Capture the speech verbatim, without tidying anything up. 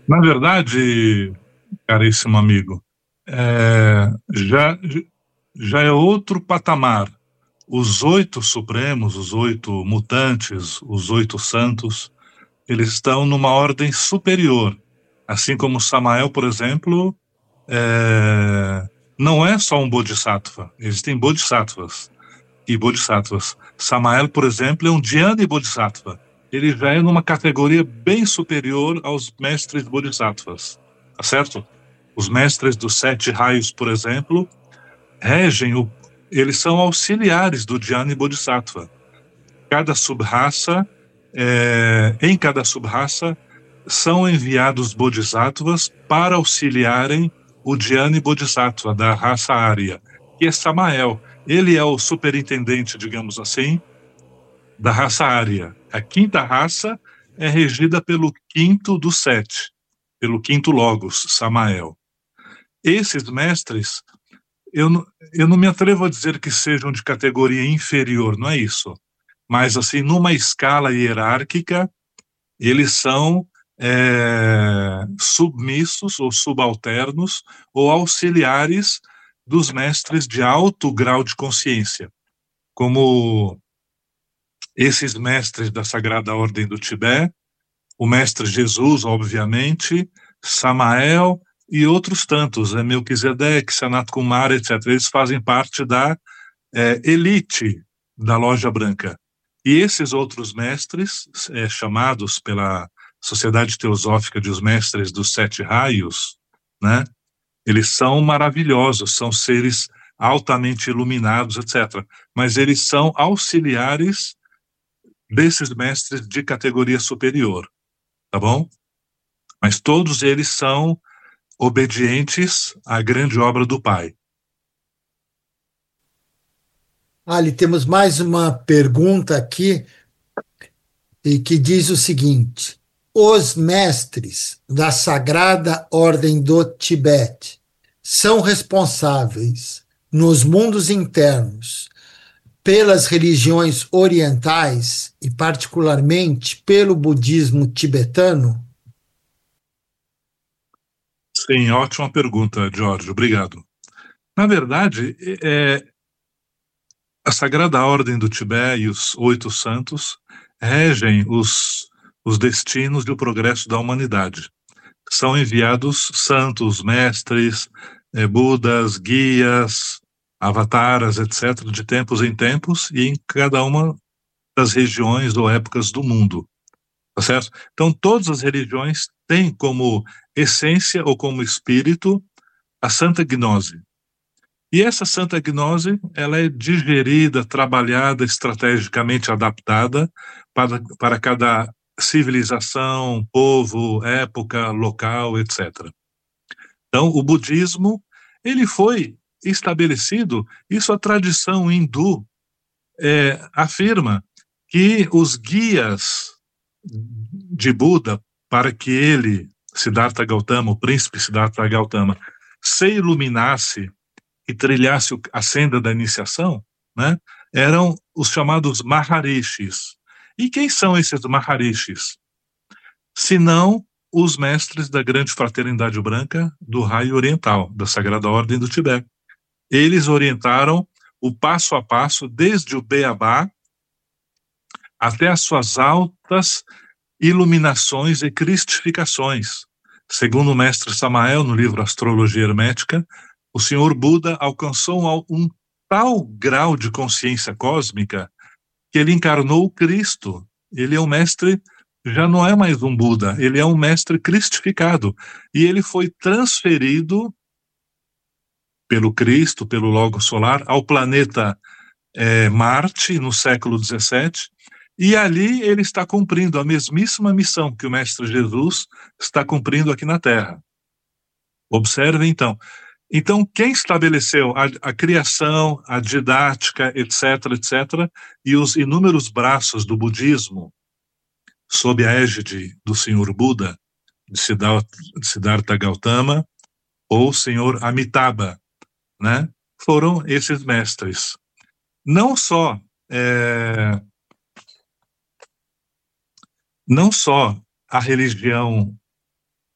Na verdade, caríssimo amigo, é, já, já é outro patamar. Os oito supremos, os oito mutantes, os oito santos, eles estão numa ordem superior. Assim como Samael, por exemplo, é, não é só um bodhisattva. Existem bodhisattvas e bodhisattvas. Samael, por exemplo, é um dhyani bodhisattva. Ele já é numa categoria bem superior aos mestres bodhisattvas. Tá certo? Os mestres dos sete raios, por exemplo, regem o, eles são auxiliares do Dhyani Bodhisattva. Cada sub-raça, é, em cada sub-raça, são enviados bodhisattvas para auxiliarem o Dhyani Bodhisattva da raça Arya, que é Samael. Ele é o superintendente, digamos assim, da raça Arya. A quinta raça é regida pelo quinto dos sete, pelo quinto Logos, Samael. Esses mestres, eu, não- eu não me atrevo a dizer que sejam de categoria inferior, não é isso. Mas, assim, numa escala hierárquica, eles são é, submissos ou subalternos ou auxiliares dos mestres de alto grau de consciência, como esses mestres da Sagrada Ordem do Tibete, o mestre Jesus, obviamente, Samael e outros tantos, é Melquisedeque, Sanat Kumara, etcétera. Eles fazem parte da é, elite da Loja Branca. E esses outros mestres, é, chamados pela Sociedade Teosófica de os Mestres dos Sete Raios, né? Eles são maravilhosos, são seres altamente iluminados, etcétera. Mas eles são auxiliares desses mestres de categoria superior, tá bom? Mas todos eles são obedientes à grande obra do Pai. Ali temos mais uma pergunta aqui e que diz o seguinte: os mestres da Sagrada Ordem do Tibete são responsáveis nos mundos internos pelas religiões orientais e particularmente pelo budismo tibetano? Sim, ótima pergunta, Jorge, obrigado. Na verdade, é, a Sagrada Ordem do Tibete e os oito santos regem os, os destinos e o progresso da humanidade. São enviados santos, mestres, eh, budas, guias, avataras, etcétera, de tempos em tempos e em cada uma das regiões ou épocas do mundo, tá certo? Então, todas as religiões têm como essência ou como espírito a santa gnose. E essa santa gnose, ela é digerida, trabalhada, estrategicamente adaptada para, para cada civilização, povo, época, local, etcétera. Então, o budismo, ele foi estabelecido, isso a tradição hindu é, afirma que os guias de Buda para que ele, Siddhartha Gautama, o príncipe Siddhartha Gautama, se iluminasse e trilhasse a senda da iniciação, né, eram os chamados Maharishis. E quem são esses Maharishis? Senão os mestres da grande fraternidade branca do raio oriental, da Sagrada Ordem do Tibete. Eles orientaram o passo a passo, desde o Beabá até as suas altas iluminações e cristificações. Segundo o mestre Samael, no livro Astrologia Hermética, o senhor Buda alcançou um, um tal grau de consciência cósmica que ele encarnou o Cristo. Ele é um mestre, já não é mais um Buda, ele é um mestre cristificado. E ele foi transferido pelo Cristo, pelo Logo Solar, ao planeta é, Marte, no século dezessete, e ali ele está cumprindo a mesmíssima missão que o Mestre Jesus está cumprindo aqui na Terra. Observe, então. Então, quem estabeleceu a, a criação, a didática, etc, etcétera, e os inúmeros braços do budismo, sob a égide do Senhor Buda, de Siddhartha Gautama, ou Senhor Amitabha, né? Foram esses mestres. Não só é, não só a religião